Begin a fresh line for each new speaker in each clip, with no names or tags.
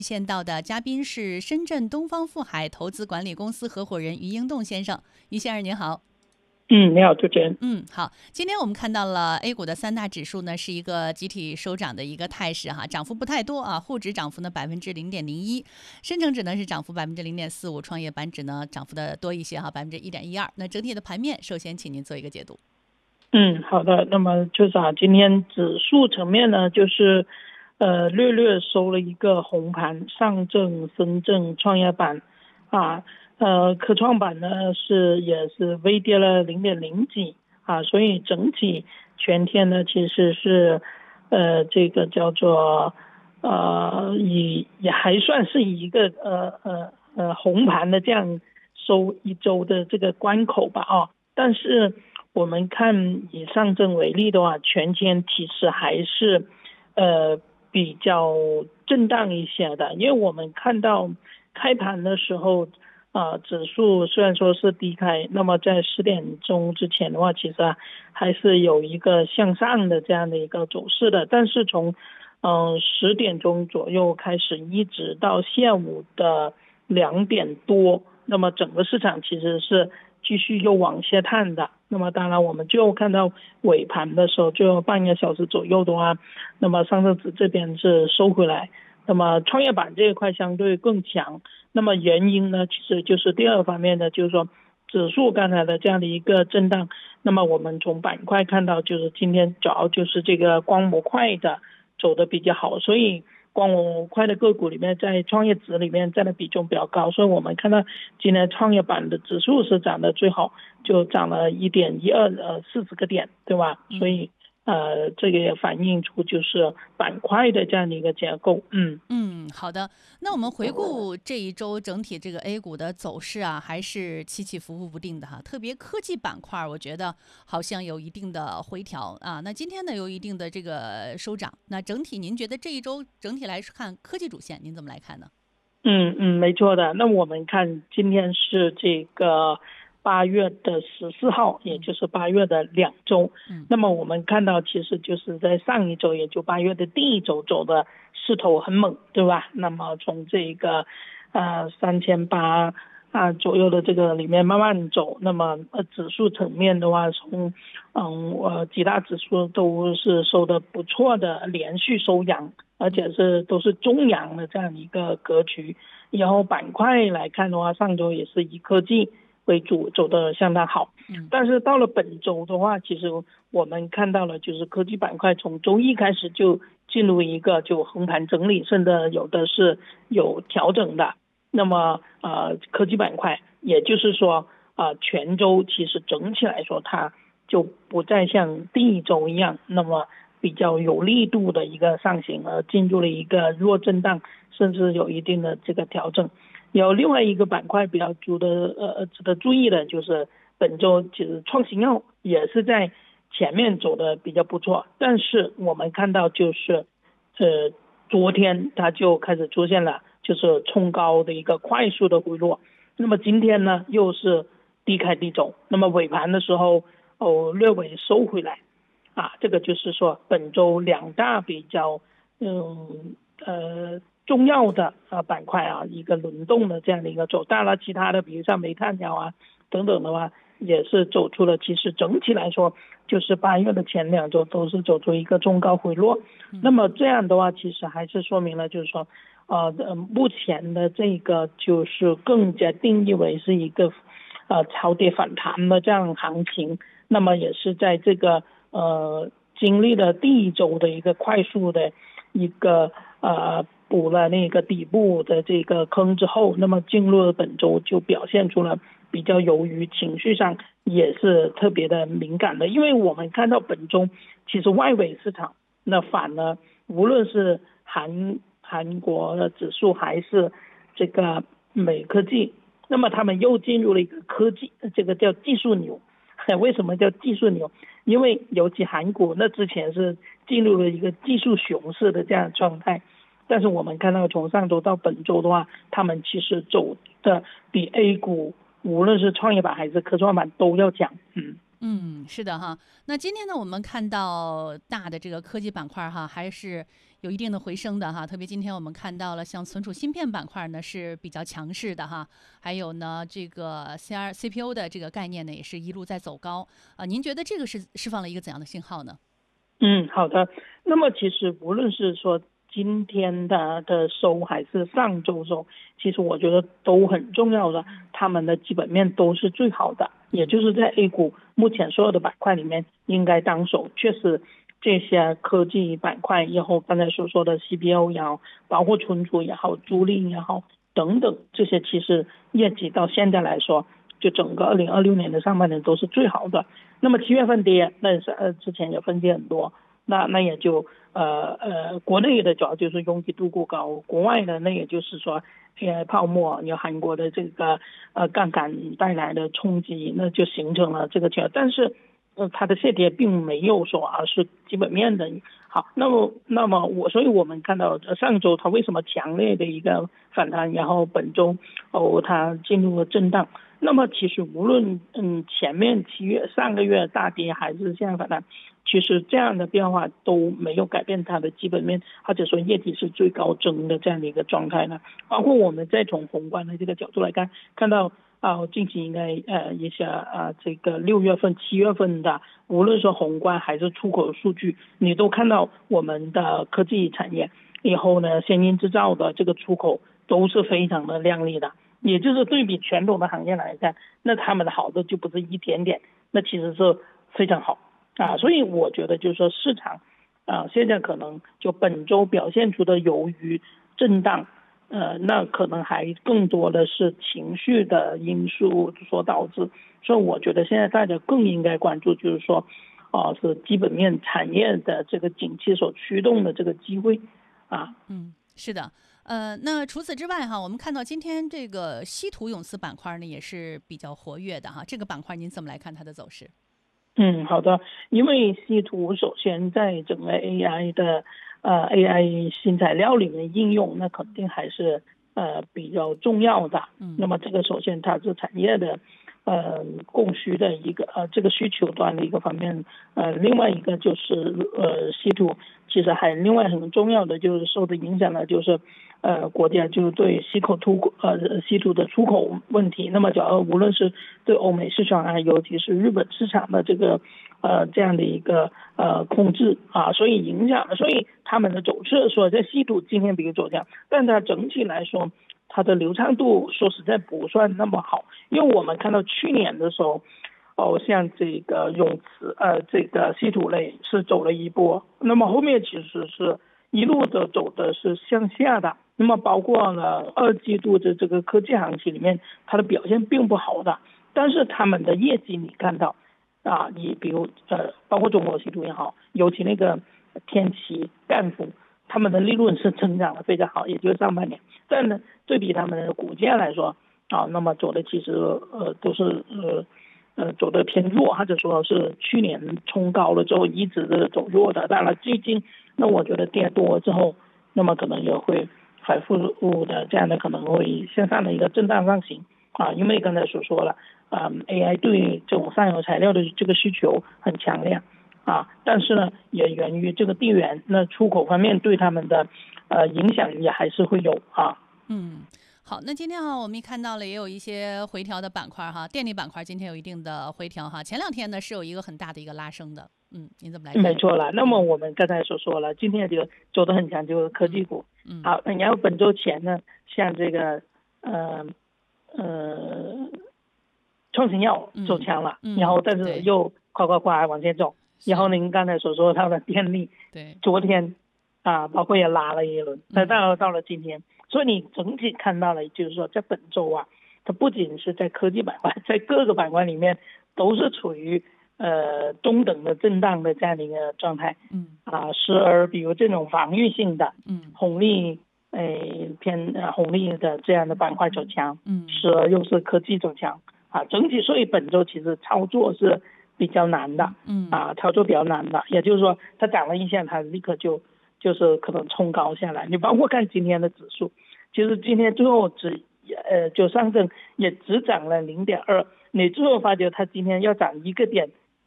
现到的嘉宾是深圳东方富海投资管理公司合伙人于英栋先生。于先生您好。
你好，主持人。
好，今天我们看到了 A 股的三大指数呢是一个集体收涨的一个态势哈，涨幅不太多啊，沪指涨幅呢0.01%，深成指呢是涨幅0.45%，创业板指呢涨幅的多一些哈，1.12%。那整体的盘面，首先请您做一个解读。
好的，那么就是今天指数层面呢，就是略略收了一个红盘，上证、深证、创业板科创板呢也是微跌了0.0几所以整体全天呢其实是这个叫做也还算是一个红盘的这样收一周的这个关口吧但是我们看以上证为例的话，全天其实还是比较震荡一些的，因为我们看到开盘的时候指数虽然说是低开，那么在10点钟之前的话，其实还是有一个向上的这样的一个走势的，但是从10点钟左右开始，一直到下午的2点多，那么整个市场其实是继续又往下探的。那么当然我们就看到尾盘的时候，就半个小时左右的话，那么上证指这边是收回来，那么创业板这一块相对更强。那么原因呢，其实就是第二方面呢，就是说指数刚才的这样的一个震荡，那么我们从板块看到，就是今天主要就是这个光模块的走的比较好，所以光模块的个股里面，在创业指里面占的比重比较高，所以我们看到今天创业板的指数是涨得最好，就涨了1.1240个点，对吧？所以这个也反映出就是板块的这样的一个结构。
好的。那我们回顾这一周整体这个 A 股的走势还是起起伏伏不定的哈。特别科技板块，我觉得好像有一定的回调那今天呢有一定的这个收涨。那整体您觉得这一周整体来看科技主线您怎么来看呢？
没错的。那我们看今天是这个8月的14号，也就是8月的2周。那么我们看到其实就是在上一周，也就8月的第一周走的势头很猛，对吧？那么从这个3800左右的这个里面慢慢走，那么指数层面的话，从几大指数都是收的不错的，连续收阳，而且都是中阳的这样一个格局。然后板块来看的话，上周也是以科技为主，走得相当好。但是到了本周的话，其实我们看到了就是科技板块从周一开始就进入一个就横盘整理，甚至有的是有调整的。那么科技板块也就是说全周其实整体来说它就不再像第一周一样那么比较有力度的一个上行，而进入了一个弱震荡，甚至有一定的这个调整。有另外一个板块比较值得注意的，就是本周其实创新药也是在前面走的比较不错，但是我们看到就是昨天它就开始出现了就是冲高的一个快速的回落，那么今天呢又是低开低走，那么尾盘的时候略微收回来这个就是说本周两大比较重要的板块一个轮动的这样的一个走，当然其他的比如像煤炭药等等的话也是走出了，其实整体来说就是8月的前2周都是走出一个中高回落。那么这样的话其实还是说明了就是说目前的这个就是更加定义为是一个超跌反弹的这样行情，那么也是在这个经历了第一周的一个快速的一个补了那个底部的这个坑之后，那么进入了本周就表现出了比较由于情绪上也是特别的敏感的。因为我们看到本周其实外围市场那反而无论是韩国的指数还是这个美科技，那么他们又进入了一个科技，这个叫技术牛。为什么叫技术牛？因为尤其韩国那之前是进入了一个技术熊市的这样的状态，但是我们看到从上周到本周的话，他们其实走的比 A 股无论是创业板还是科创板都要强。
嗯，是的哈。那今天呢，我们看到大的这个科技板块哈，还是有一定的回升的哈。特别今天我们看到了像存储芯片板块呢是比较强势的哈，还有呢这个 CPU 的这个概念呢也是一路在走高啊。您觉得这个是释放了一个怎样的信号呢？
好的。那么其实无论是说今天的收还是上周收，其实我觉得都很重要的，他们的基本面都是最好的，也就是在 A 股目前所有的板块里面应该当手。确实这些科技板块，以后刚才所说的 CPO 也好，包括存储也好，租赁也好等等，这些其实业绩到现在来说，就整个2026年的上半年都是最好的。那么7月份跌，那是之前也分跌很多，那也就国内的主要就是拥挤度过高，国外的那也就是说 AI 泡沫，有韩国的这个杠杆带来的冲击，那就形成了这个情况。但是它的下跌并没有说是基本面的好。那么所以我们看到上周它为什么强烈的一个反弹，然后本周它进入了震荡。那么其实无论前面7月上个月大跌还是现在反弹，其实这样的变化都没有改变它的基本面，或者说业绩是最高增的这样的一个状态呢。包括我们再从宏观的这个角度来看，看到近期应该一下这个6月份、7月份的，无论说宏观还是出口数据，你都看到我们的科技产业以后呢，先进制造的这个出口都是非常的亮丽的。也就是对比传统的行业来看，那他们的好的就不是一点点，那其实是非常好所以我觉得就是说市场现在可能就本周表现出的由于震荡那可能还更多的是情绪的因素所导致。所以我觉得现在大家更应该关注就是说是基本面产业的这个景气所驱动的这个机会
是的。那除此之外哈，我们看到今天这个稀土永磁板块呢也是比较活跃的哈，这个板块您怎么来看它的走势？
好的。因为稀土首先在整个 AI 的AI 新材料里面应用，那肯定还是比较重要的。那么这个首先它是产业的供需的一个这个需求端的一个方面。另外一个就是稀土其实还另外很重要的就是受的影响呢，就是国家就对稀土的出口问题。那么主要无论是对欧美市场尤其是日本市场的这个这样的一个控制所以影响，所以他们的走势说在稀土今天比如走强，但它整体来说它的流畅度说实在不算那么好。因为我们看到去年的时候像这个永磁这个稀土类是走了一波，那么后面其实是一路的走的是向下的。那么包括了2季度的这个科技行情里面，它的表现并不好的，但是他们的业绩你看到你比如包括中国稀土也好，尤其那个天齐、赣福，他们的利润是增长的非常好，也就是上半年。但呢，对比他们的股价来说那么走的其实都是走的偏弱，或者说是去年冲高了之后一直的走弱的。当然最近那我觉得跌多之后，那么可能也会反复的这样的可能会向上的一个震荡上行因为刚才所说了AI 对这种上游材料的这个需求很强烈但是呢也源于这个地缘，那出口方面对他们的影响也还是会有
好，那今天我们看到了也有一些回调的板块哈，电力板块今天有一定的回调哈，前2天呢是有一个很大的一个拉升的，您怎么来看？
没错了。那么我们刚才所说了，今天就走得很强，就是科技股。好，然后本周前呢，像这个创新药走强了，然后但是又夸往前走。然后您刚才所说它的电力，
对，
昨天包括也拉了一轮，但到了今天，所以你整体看到了，就是说在本周它不仅是在科技板块，在各个板块里面都是处于中等的震荡的这样的一个状态时而比如这种防御性的红利偏红利的这样的板块走强时而又是科技走强整体所以本周其实操作是比较难的操作比较难的，也就是说它涨了一下它立刻就是可能冲高下来。你包括看今天的指数，其实今天最后就上证也只涨了0.2，你最后发觉它今天要涨1个点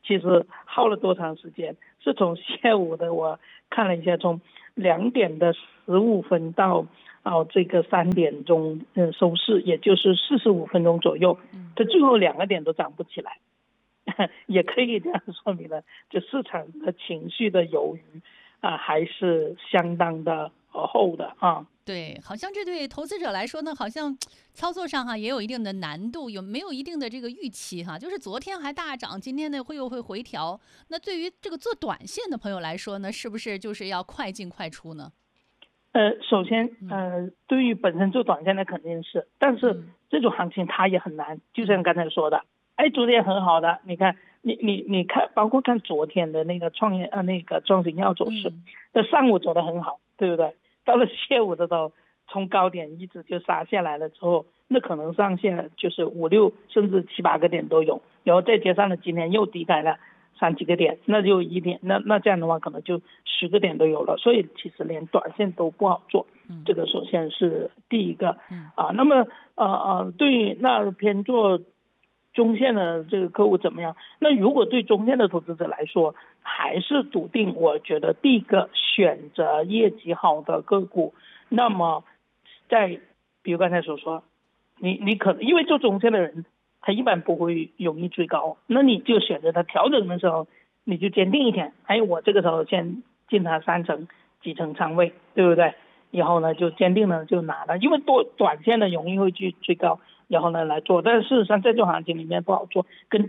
其实耗了多长时间？是从下午的我看了一下，从2点15分到这个3点钟收市，也就是45分钟左右，它最后2个点都涨不起来。也可以这样说明了，就市场的情绪的鱿鱼还是相当的厚的啊。
对，好像这对投资者来说呢，好像操作上哈也有一定的难度，有没有一定的这个预期哈？就是昨天还大涨，今天呢又会回调。那对于这个做短线的朋友来说呢，是不是就是要快进快出呢？
首先对于本身做短线的肯定是，但是这种行情它也很难，就像刚才说的，昨天很好的，你看你看，包括看昨天的那个那个创新药走势，在上午走得很好，对不对？到了下午的时候，从高点一直就杀下来了之后，那可能上限就是5、6甚至7、8个点都有，然后再加上了今天又低开了3几个点，那就一点，那这样的话可能就10个点都有了，所以其实连短线都不好做，这个首先是第一个那么对于那偏做中线的这个客户怎么样？那如果对中线的投资者来说，还是笃定，我觉得第一个选择业绩好的个股，那么比如刚才所说，你可能因为做中线的人，他一般不会容易追高，那你就选择他调整的时候，你就坚定一点，我这个时候先进他3成几成仓位，对不对？以后呢就坚定了就拿了，因为短线的容易会去追高，然后呢来做，但是事实上在这种行情里面不好做，跟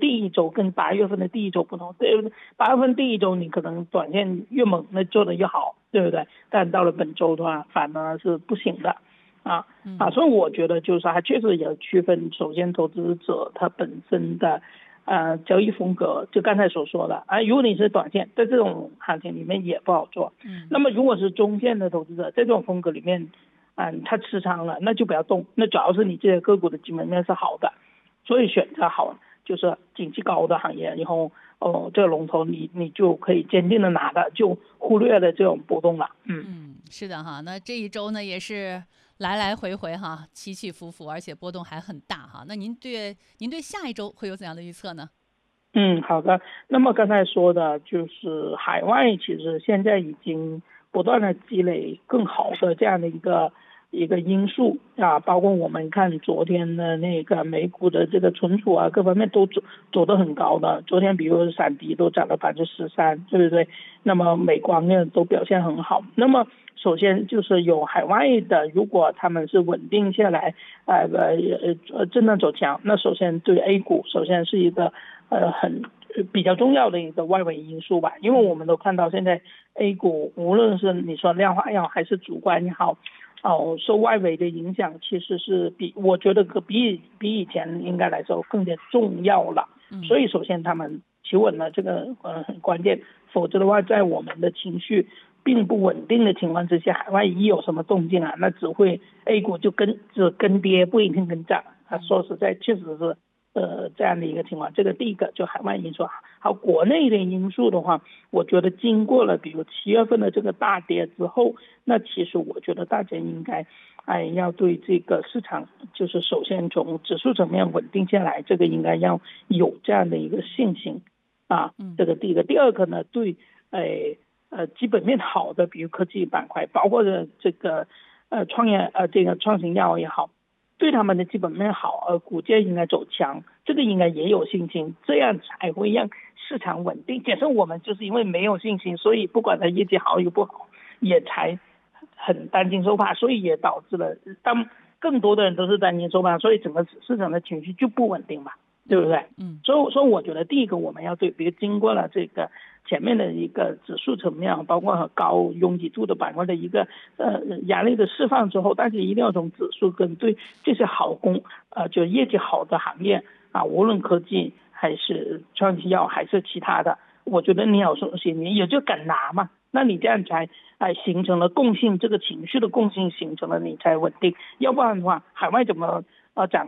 8月份的第一周不同，对不对？8月份第一周你可能短线越猛，那做的越好，对不对？但到了本周的话，反而是不行的。所以我觉得就是还确实也区分，首先投资者他本身的交易风格，就刚才所说的如果你是短线，在这种行情里面也不好做。那么如果是中线的投资者，在这种风格里面，他持仓了，那就不要动。那主要是你这些个股的基本面是好的，所以选择好就是景气高的行业，以后这个龙头你就可以坚定的拿的，就忽略了这种波动了。
是的哈，那这一周呢也是来来回回哈，起起伏伏，而且波动还很大哈。那您对下一周会有怎样的预测呢？
好的。那么刚才说的就是海外其实现在已经不断的积累更好的这样的一个因素包括我们看昨天的那个美股的这个存储各方面都走得很高的。昨天比如闪迪都涨了13%，对不对？那么美光呢都表现很好。那么首先就是有海外的，如果他们是稳定下来震荡走强，那首先对 A 股首先是一个比较重要的一个外围因素吧。因为我们都看到现在 A 股无论是你说量化也好还是主观也好受外围的影响，其实是我觉得比以前应该来说更加重要了。所以首先他们企稳了，这个很关键，否则的话在我们的情绪并不稳定的情况之下，海外一有什么动静那只会 A 股就只跟跌，不一定跟涨。说实在确实是这样的一个情况。这个第一个就海外因素。好，国内的因素的话，我觉得经过了比如7月份的这个大跌之后，那其实我觉得大家应该要对这个市场就是首先从指数层面稳定下来，这个应该要有这样的一个信心这个第一个。第二个呢，对基本面好的比如科技板块，包括这个这个创新药也好，对他们的基本面好股价应该走强，这个应该也有信心，这样才会让市场稳定。假设我们就是因为没有信心，所以不管它业绩好与不好，也才很担惊受怕，所以也导致了当更多的人都是担惊受怕，所以整个市场的情绪就不稳定嘛，对不对？所以我觉得第一个我们要对，比如经过了这个前面的一个指数层面，包括高拥挤度的板块的一个压力的释放之后，大家一定要从指数跟对这些就业绩好的行业无论科技还是创新药还是其他的，我觉得你要说你也就敢拿嘛，那你这样才形成了共性，这个情绪的共性形成了，你才稳定。要不然的话，海外怎么涨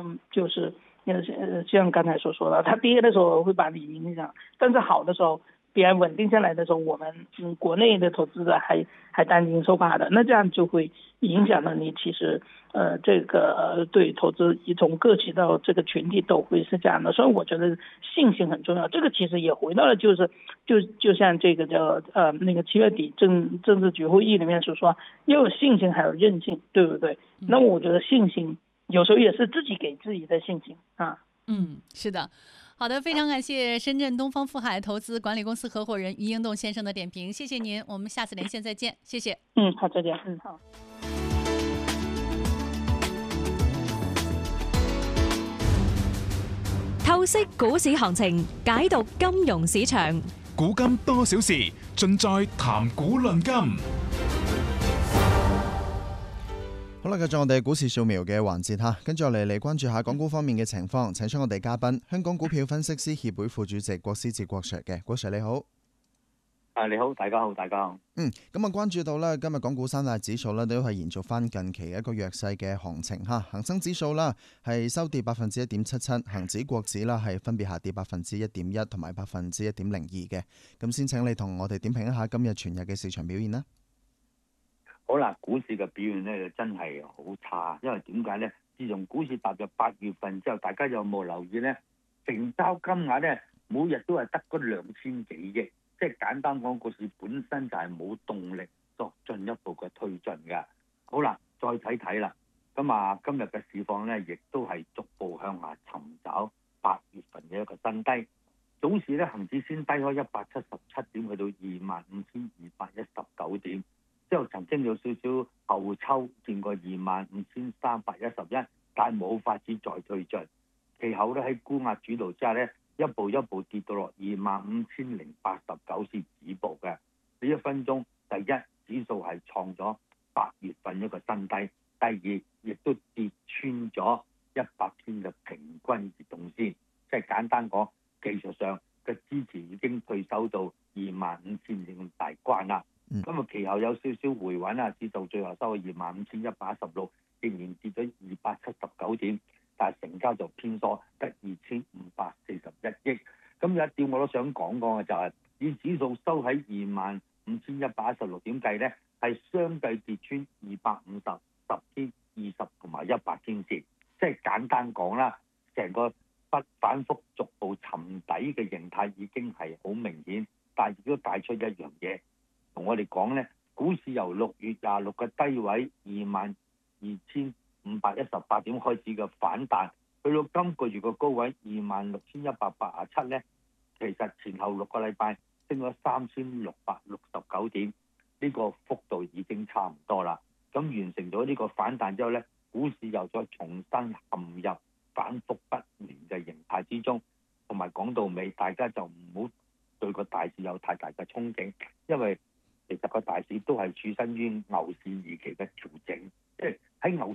就是像刚才所说的，它跌的时候会把你影响，但是好的时候比较稳定下来的时候，我们国内的投资者还担惊受怕的，那这样就会影响了你其实这个对投资从个体到这个群体都会是这样的，所以我觉得信心很重要。这个其实也回到了就像这个叫那个7月底政治局会议里面所说，要有信心还有韧性，对不对？那么我觉得信心有时候也是自己给自己的信心啊。
是的。好的，非常感谢深圳东方富海投资管理公司合伙人于英栋先生的点评，谢谢您，我们下次连线再见，谢谢。
好，再见。好。
透析股市行情，解讀金融市場，
古今多少事，盡在談股論金。
好啦，繼續我哋股市掃描嘅環節哈，跟住我哋嚟關注下港股方面嘅情況，請出我哋嘉賓，香港股票分析師協會副主席郭思哲郭 Sir 嘅，郭 Sir 你好。
你好，大家好，大家好。
咁啊，關注到咧，今日港股三大指數咧都係延續翻近期嘅一個弱勢嘅行情哈。恒生指數啦係收跌1.77%，恒指國指啦係分別下跌1.1%同埋1.02%嘅。咁先請你同我哋點評一下今日全日嘅市場表現啦。
好啦，股市嘅表現咧真係好差，因為點解咧？自從股市踏入8月份之後，大家有冇留意咧？成交金額咧每日都係得嗰2000幾億，即係簡單講，股市本身就係冇動力作進一步嘅推進嘅。好啦，再睇睇啦，咁啊今日嘅市況咧，亦都係逐步向下尋找8月份嘅一個新低。早市咧，恒指先低開177點，去到25,219點。之後曾經有少少後抽見過25,311，但冇法子再推進。其後咧喺沽壓主導之下咧，一步一步跌到落25,089先止步嘅。呢1分鐘，第一指數係創咗8月份一個新低，第二亦都跌穿咗100天嘅平均移動線，即係簡單講，技術上嘅支持已經退守到25,000咁大關啦。咁啊，其後有少少回穩啊，指數最後收到25,116，仍然跌咗279點，但係成交就偏疏，得2,541億。咁有一點我都想講嘅就係，以指數收喺25,116點計咧，係相繼跌穿250、10天、20同埋100天線，即係簡單講啦，成個反覆逐步沉底嘅形態已經係好明顯，但係亦都帶出一樣嘢。同我哋講咧，股市由6月26嘅低位22,518點開始嘅反彈，去到今個月嘅高位26,187咧，其實前後6個禮拜升咗3,669點，呢個幅度已經差唔多啦。咁完成咗呢個反彈之後咧，股市又再重新陷入反覆不明嘅形態之中，同埋講到尾，大家就唔好對個大市有太大嘅憧憬，因為其實個大市都係處身於牛市二期嘅調整，即係喺牛